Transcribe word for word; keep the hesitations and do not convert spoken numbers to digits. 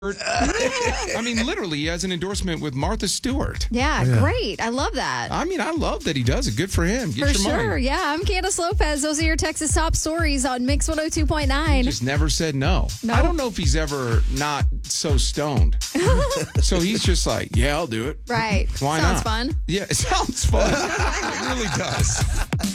I mean, literally, he has an endorsement with Martha Stewart. Yeah, yeah, great. I love that. I mean, I love that he does it. Good for him. Get for your sure. Mind. Yeah, I'm Candace Lopez. Those are your Texas top stories on Mix one oh two point nine. He just never said no. Nope. I don't know if he's ever not so stoned. So he's just like, yeah, I'll do it. Right. Why Sounds not? fun. Yeah, it sounds fun. It really does.